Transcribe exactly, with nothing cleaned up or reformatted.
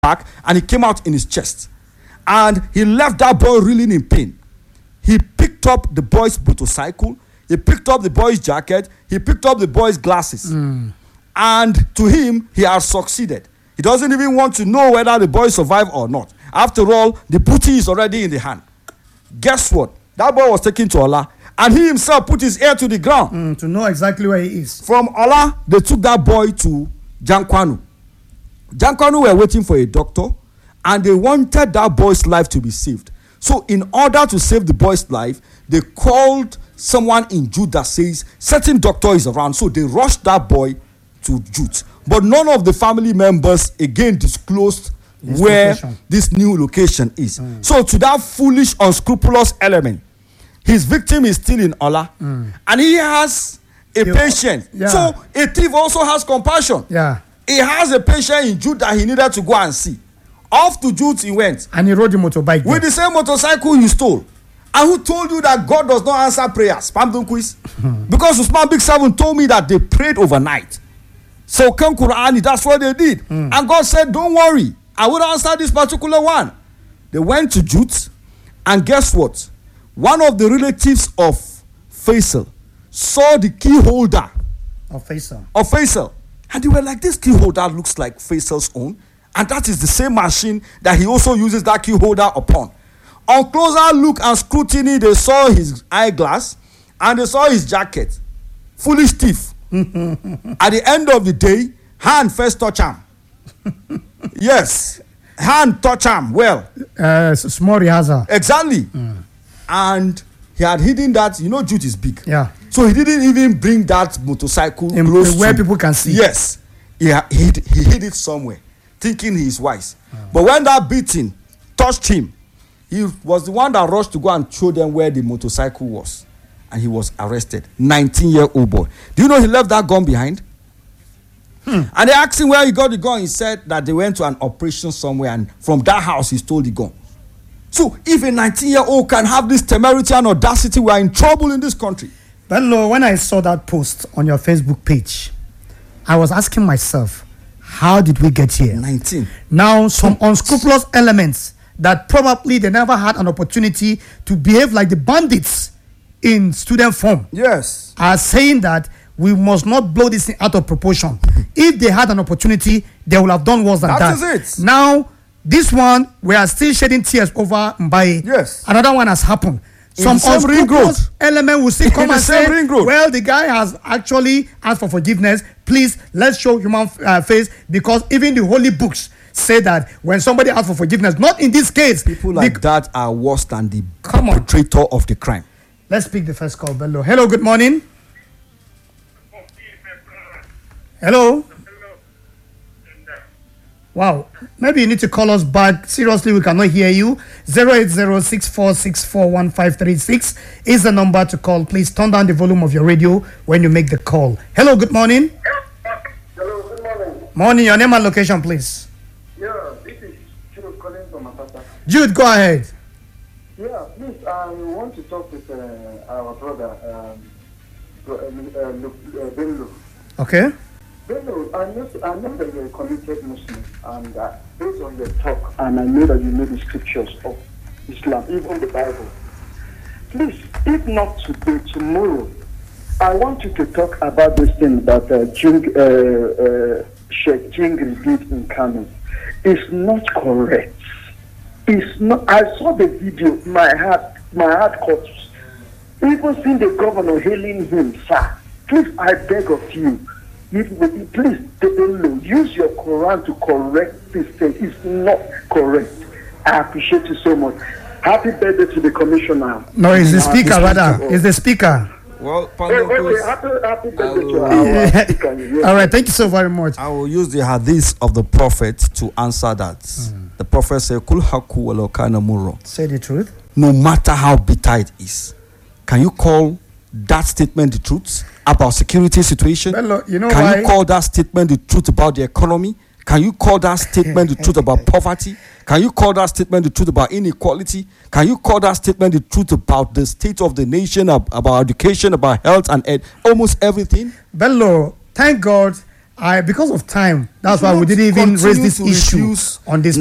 back and it came out in his chest. And he left that boy reeling in pain. He picked up the boy's motorcycle. He picked up the boy's jacket. He picked up the boy's glasses. Mm. And to him, he has succeeded. He doesn't even want to know whether the boy survived or not. After all, the booty is already in the hand. Guess what? That boy was taken to Ola. And he himself put his ear to the ground. Mm, to know exactly where he is. From Ola, they took that boy to Jankwanu. Jankwanu were waiting for a doctor. And they wanted that boy's life to be saved. So in order to save the boy's life, they called someone in Jude that says certain doctor is around. So they rushed that boy to Jude. But none of the family members again disclosed this where location. This new location is. Mm. So to that foolish, unscrupulous element, his victim is still in Ola. Mm. And he has a you, patient. Yeah. So a thief also has compassion. Yeah. He has a patient in Jude that he needed to go and see. Off to Jude he went. And he rode the motorbike. With the same motorcycle you stole. And who told you that God does not answer prayers? Spam don't quiz. Because Usman Big Seven told me that they prayed overnight. So Ken Qur'ani, that's what they did. Mm. And God said, don't worry, I will answer this particular one. They went to Jude, and guess what? One of the relatives of Faisal saw the key holder of Faisal. Of Faisal. And they were like, this key holder looks like Faisal's own. And that is the same machine that he also uses that key holder upon. On closer look and scrutiny, they saw his eyeglass and they saw his jacket. Foolish thief. At the end of the day, hand first touch him. Yes. Hand touch him. Well. Uh, small rehearsal. Exactly. Mm. And he had hidden that, you know, Jude is big. Yeah. So he didn't even bring that motorcycle in, close where to, people can see. Yes. He, he, he hid it somewhere, thinking he is wise. Oh. But when that beating touched him, he was the one that rushed to go and show them where the motorcycle was. And he was arrested. nineteen-year-old boy. Do you know he left that gun behind? Hmm. And they asked him where he got the gun. He said that they went to an operation somewhere, and from that house he stole the gun. So if a nineteen-year-old can have this temerity and audacity, we are in trouble in this country. Bello, when I saw that post on your Facebook page, I was asking myself, how did we get here? nineteen. Now, some unscrupulous elements that probably they never had an opportunity to behave like the bandits in student form. Yes. Are saying that we must not blow this thing out of proportion. If they had an opportunity, they would have done worse than that. That is it. Now, this one, we are still shedding tears over Mbaye. Yes. Another one has happened. In Some unscrupulous element will still come and say, well, the guy has actually asked for forgiveness. Please, let's show human uh, face, because even the holy books say that when somebody asks for forgiveness, not in this case. People like the, that are worse than the come perpetrator of the crime. Let's pick the first call, Bello. Hello, good morning. Hello. Wow. Maybe you need to call us back. Seriously, we cannot hear you. zero eight zero six four six four one five three six is the number to call. Please turn down the volume of your radio when you make the call. Hello, good morning. Hello, good morning. Morning, your name and location, please. Yeah, this is Jude calling from Apata. Jude, go ahead. Yeah, please, I want to talk with uh, our brother, um, uh, uh, Bello. Okay. Bello, I know, I know that you're a committed Muslim, and uh, based on your talk, and I know that you know the scriptures of Islam, even the Bible. Please, if not today, tomorrow, I want you to talk about this thing that uh, Jing, uh, uh, Sheikh Jingri did in Kano. It's not correct. It's not. I saw the video. My heart, my heart caught. Even seeing the governor hailing him, sir. Please, I beg of you. If, if, please, use your Quran to correct this thing. It's not correct. I appreciate you so much. Happy birthday to the commissioner. No, it's the speaker, rather. It's the speaker. Well, hey, okay, happy, happy birthday to our speaker. Yes. All right, thank you so very much. I will use the hadith of the prophet to answer that. Mm. The prophet said, Kul haku walau kana murra. Say the truth. No matter how bitter it is. Can you call that statement the truth about security situation? Well, you know Can why? you call that statement the truth about the economy? Can you call that statement the truth about poverty? Can you call that statement the truth about inequality? Can you call that statement the truth about the state of the nation, about education, about health and ed- almost everything? Bello, thank God I because of time, that's We why we should didn't even continue raise this to issue refuse on this